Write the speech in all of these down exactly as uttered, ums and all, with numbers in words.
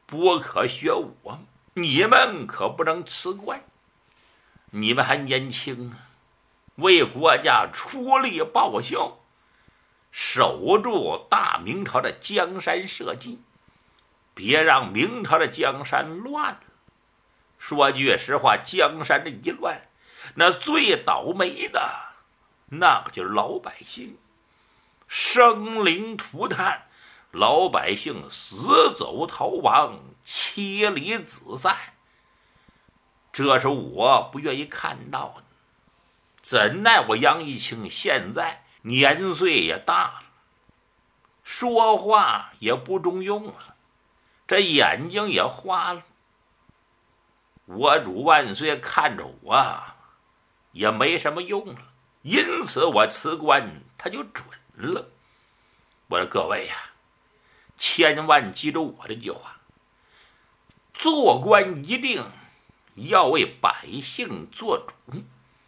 不可学我，你们可不能辞官。你们还年轻，为国家出力报效，守住大明朝的江山社稷，别让明朝的江山乱了。说句实话，江山这一乱，那最倒霉的那可就是老百姓，生灵涂炭，老百姓死走逃亡，妻离子散。这是我不愿意看到的。怎奈我杨一清现在年岁也大了，说话也不中用了，这眼睛也花了。我主万岁看着我也没什么用了，因此我辞官他就准了。我说各位呀、啊，千万记住我这句话，做官一定要为百姓做主，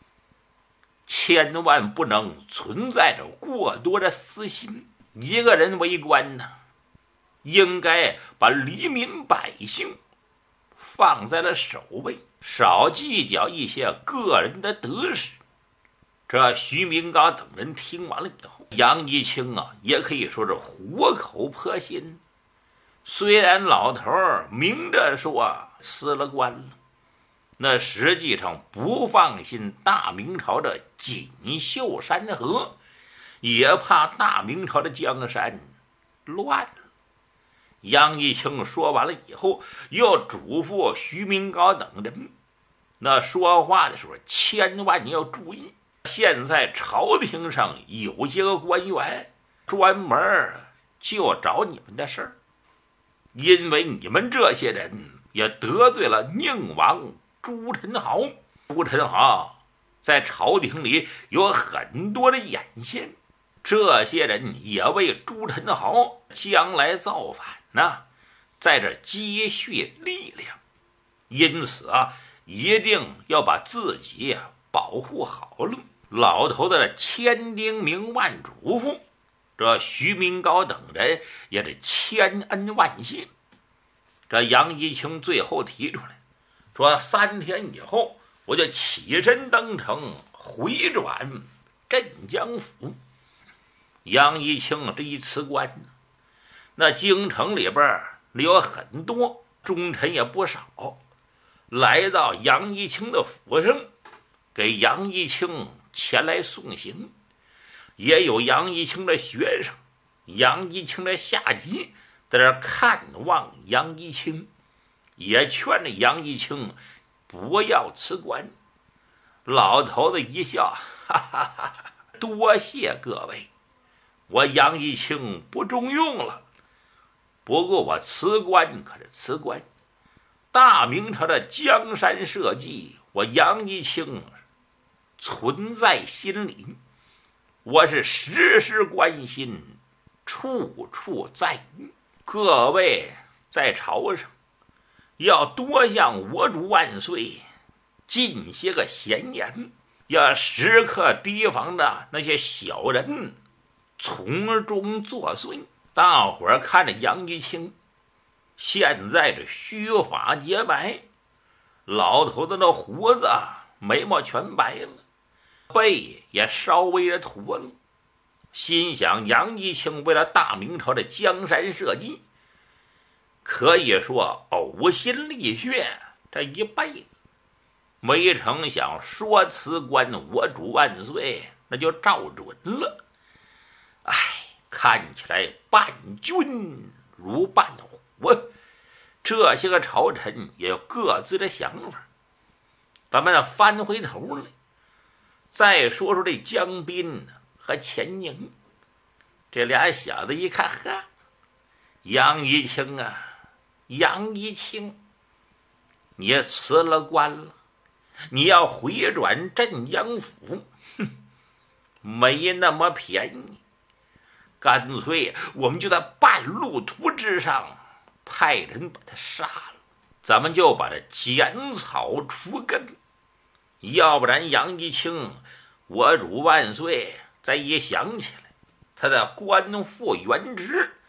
千万不能存在着过多的私心。一个人为官呢，应该把黎民百姓放在了首位，少计较一些个人的得失。这徐明刚等人听完了以后，杨一清啊，也可以说是虎口婆心。虽然老头儿明着说辞了官了，那实际上不放心大明朝的锦绣山河，也怕大明朝的江山乱了。杨一清说完了以后，又嘱咐徐明高等人，那说话的时候千万你要注意，现在朝廷上有些个官员专门就找你们的事儿，因为你们这些人也得罪了宁王朱宸濠。朱宸濠在朝廷里有很多的眼线，这些人也为朱宸濠将来造反呢，在这积蓄力量，因此啊，一定要把自己啊保护好了。老头子的千叮咛万嘱咐，这徐明高等人也是千恩万谢。这杨一清最后提出来说，三天以后我就起身登城，回转镇江府。杨一清这一辞官，那京城里边有很多忠臣也不少，来到杨一清的府上，给杨一清前来送行。也有杨一清的学生，杨一清的下级在这看望杨一清，也劝着杨一清不要辞官。老头子一笑，哈哈哈哈，多谢各位，我杨一清不中用了，不过我辞官可是辞官，大明朝的江山社稷，我杨一清存在心里，我是时时关心，处处在意。各位在朝上要多向我主万岁进些个闲言，要时刻提防着那些小人从中作祟。大伙儿看着杨一清现在这须发洁白，老头子的胡子眉毛全白了，背也稍微的驼了，心想杨一清为了大明朝的江山社稷，可以说呕心沥血这一辈子，没成想说辞官我主万岁那就照准了。哎，看起来伴君如伴虎，这些个朝臣也有各自的想法。咱们翻回头来再说说这江彬和钱宁。这俩小子一看，哈，杨一清啊，杨一清，你辞了官了，你要回转镇江府，哼，没那么便宜。干脆我们就在半路途之上派人把他杀了，咱们就把他剪草除根。要不然杨一清我主万岁再一想起来他的官复原职，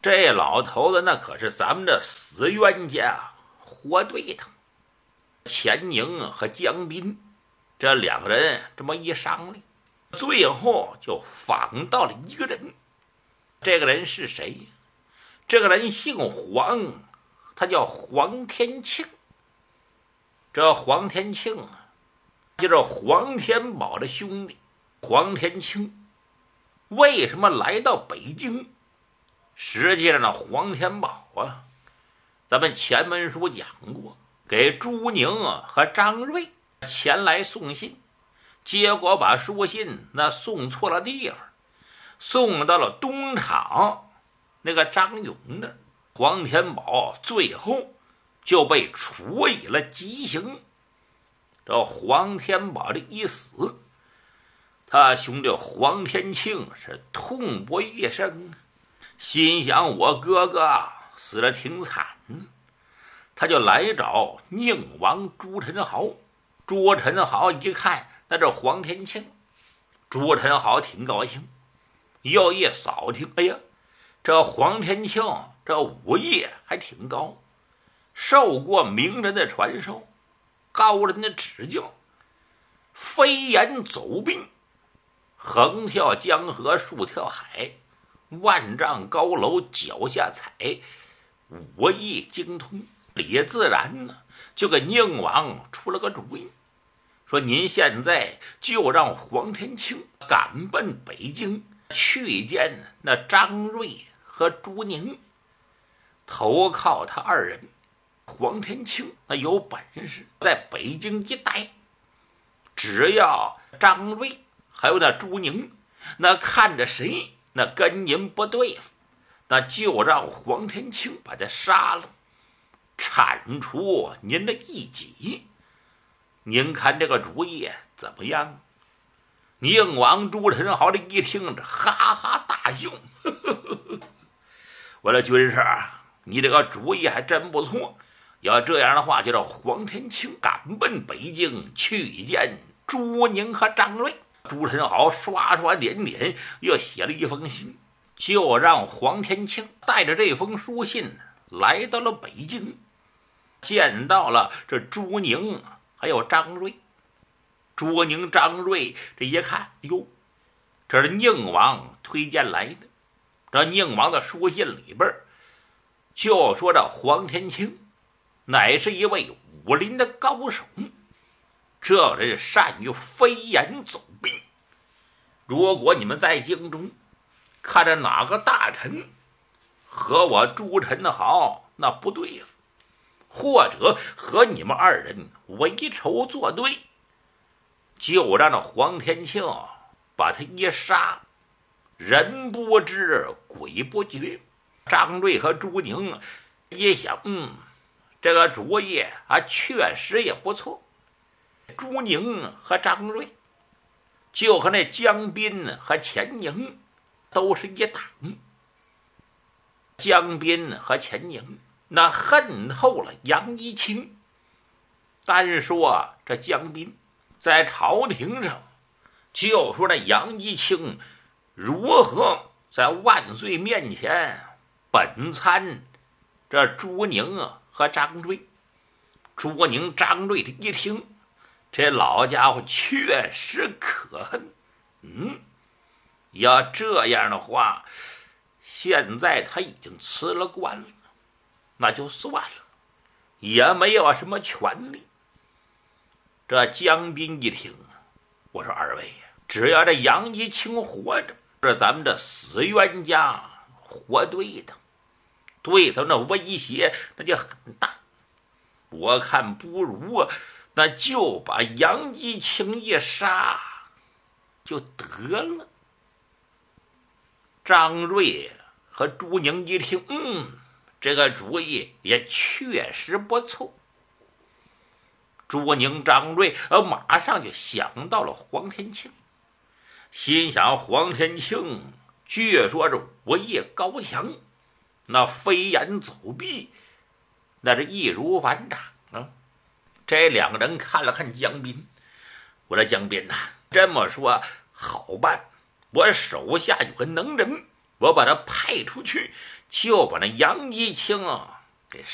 这老头子那可是咱们这死冤家活对头。钱宁和江斌这两个人这么一商量，最后就访到了一个人。这个人是谁？这个人姓黄，他叫黄天庆。这黄天庆啊，就是黄天宝的兄弟。黄天庆为什么来到北京？实际上呢，黄天宝啊，咱们前文书讲过，给朱宁啊和张瑞前来送信，结果把书信那送错了地方，送到了东厂那个张勇那儿。黄天宝最后就被处以了极刑。这黄天宝的一死，他兄弟黄天庆是痛不欲生，心想我哥哥死得挺惨，他就来找宁王朱宸濠。朱宸濠一看那这黄天庆，朱宸濠挺高兴，又一扫听，哎呀，这黄天庆这武艺还挺高，受过名人的传授，高人的指教，飞檐走壁，横跳江河，竖跳海，万丈高楼脚下踩，武艺精通。李自然呢，就给宁王出了个主意，说您现在就让黄天庆赶奔北京，去见那张瑞和朱宁，投靠他二人。黄天庆那有本事，在北京一待，只要张瑞还有那朱宁那看着谁那跟您不对付，那就让黄天庆把他杀了，铲除您的异己。您看这个主意怎么样？宁王朱宸濠这一听着哈哈大笑，呵呵呵，我的军师，你这个主意还真不错，要这样的话就让黄天庆赶奔北京去见朱宁和张瑞。朱宸濠刷刷点点又写了一封信，就让黄天庆带着这封书信来到了北京，见到了这朱宁还有张瑞。朱宁张瑞这一看，哟，这是宁王推荐来的。这宁王的书信里边就说这黄天庆乃是一位武林的高手，这人善于飞檐走壁。如果你们在京中看着哪个大臣和我朱宸濠那不对付，或者和你们二人为仇作对，就让那黄天庆把他一杀，人不知鬼不觉。张瑞和朱宁一想，嗯，这个主意啊确实也不错。朱宁和张瑞就和那江斌和钱宁都是一党。江斌和钱宁那恨透了杨一清。单说这江斌在朝廷上就说那杨一清如何在万岁面前本参这朱宁啊和张瑞。朱宁张瑞这一听，这老家伙确实可恨。嗯，要这样的话，现在他已经辞了官了，那就算了，也没有什么权利。这江斌一听，我说二位，只要这杨一清活着，这咱们这死冤家活对头，对头那威胁那就很大。我看不如啊，那就把杨一清一杀就得了。张瑞和朱宁一听，嗯，这个主意也确实不错。朱宁张瑞呃马上就想到了黄天庆，心想黄天庆据说是武艺高强，那飞檐走壁那是易如反掌啊。这两个人看了看江斌，我说江斌呐、啊，这么说好办，我手下有个能人，我把他派出去， 就把那杨一清啊